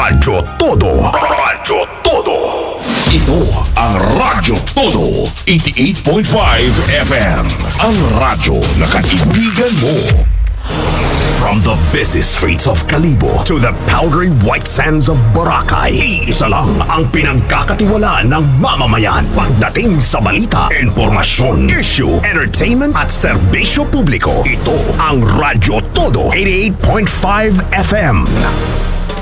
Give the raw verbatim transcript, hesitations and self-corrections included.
Radyo Todo. Radyo Todo. Ito ang Radyo Todo, eighty-eight point five F M. Ang radyo na kaibigan mo. From the busy streets of Kalibo to the powdery white sands of Boracay, iisa lang ang pinagkakatiwalaan ng mamamayan pagdating sa balita, informasyon, issue, entertainment at serbisyo publiko. Ito ang Radyo Todo, eighty-eight point five F M.